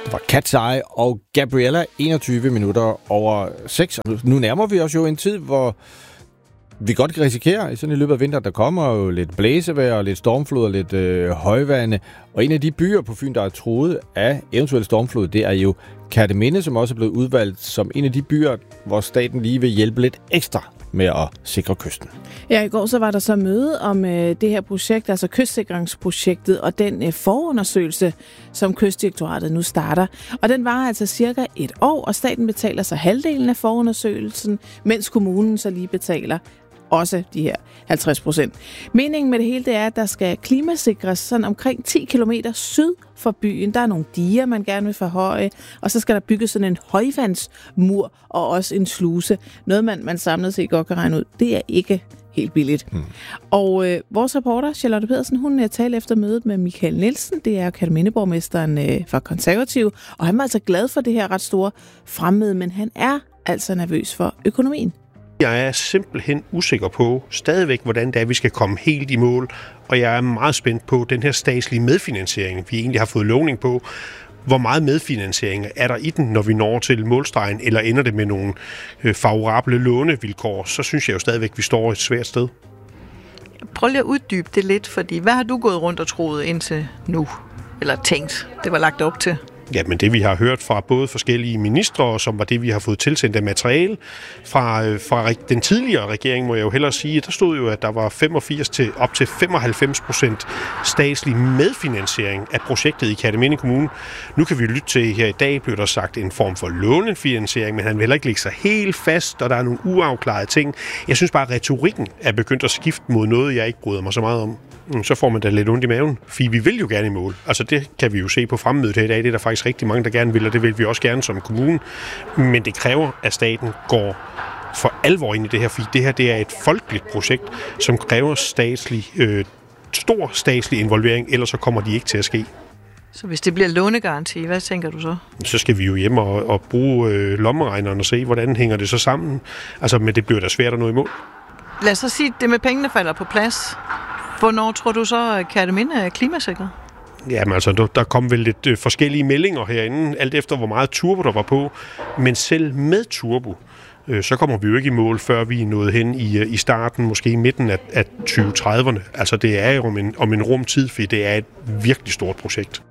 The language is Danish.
Fra Katseye og Gabriella, 21 minutter over 6. Nu nærmer vi os jo en tid, hvor vi godt kan risikere, sådan i løbet af vinteren, der kommer jo lidt blæsevejr og lidt stormflod og lidt højvande. Og en af de byer på Fyn, der er truet af eventuelle stormflod, det er jo Kerteminde, som også er blevet udvalgt som en af de byer, hvor staten lige vil hjælpe lidt ekstra med at sikre kysten. Ja, i går så var der så møde om det her projekt, altså kystsikringsprojektet, og den forundersøgelse, som Kystdirektoratet nu starter. Og den varer altså cirka 1 år, og staten betaler så halvdelen af forundersøgelsen, mens kommunen så lige betaler også de her 50%. Meningen med det hele, det er, at der skal klimasikres sådan omkring 10 kilometer syd for byen. Der er nogle diger, man gerne vil forhøje, og så skal der bygges sådan en højvandsmur og også en sluse. Noget, man samlet set godt kan regne ud. Det er ikke helt billigt. Og vores reporter, Charlotte Pedersen, hun talte efter mødet med Michael Nielsen. Det er Kertemindeborgmesteren fra Konservative, og han var altså glad for det her ret store fremmøde, men han er altså nervøs for økonomien. Jeg er simpelthen usikker på stadigvæk, hvordan det er, vi skal komme helt i mål, og jeg er meget spændt på den her statslige medfinansiering, vi egentlig har fået lovning på. Hvor meget medfinansiering er der i den, når vi når til målstregen, eller ender det med nogle favorable lånevilkår, så synes jeg jo stadigvæk, vi står et svært sted. Prøv lige at uddybe det lidt, fordi hvad har du gået rundt og troet indtil nu? Eller tænkt, det var lagt op til? Ja, men det vi har hørt fra både forskellige ministre, som var det, vi har fået tilsendt af materiale fra den tidligere regering, må jeg jo hellere sige, der stod jo, at der var 85 til op til 95% statslig medfinansiering af projektet i Kerteminde Kommune. Nu kan vi lytte til, her i dag blev der sagt en form for lånefinansiering, men han vil heller ikke lægge sig helt fast, og der er nogle uafklarede ting. Jeg synes bare, at retorikken er begyndt at skifte mod noget, jeg ikke bryder mig så meget om. Så får man da lidt ondt i maven, fordi vi vil jo gerne i mål. Altså det kan vi jo se på fremmødet her i dag. Det er der faktisk rigtig mange, der gerne vil, og det vil vi også gerne som kommune. Men det kræver, at staten går for alvor ind i det her, fordi det her det er et folkeligt projekt, som kræver stor statslig involvering, ellers så kommer de ikke til at ske. Så hvis det bliver lånegaranti, hvad tænker du så? Så skal vi jo hjem og bruge lommeregneren og se, hvordan hænger det så sammen. Altså, men det bliver da svært at nå i mål. Lad os så sige, at det med pengene falder på plads. Hvornår tror du så, at Kerteminde er klimasikret? Jamen altså, der kom vel lidt forskellige meldinger herinde, alt efter hvor meget turbo der var på. Men selv med turbo, så kommer vi jo ikke i mål, før vi er nået hen i starten, måske i midten af 2030'erne. Altså det er jo om en rum tid, for det er et virkelig stort projekt.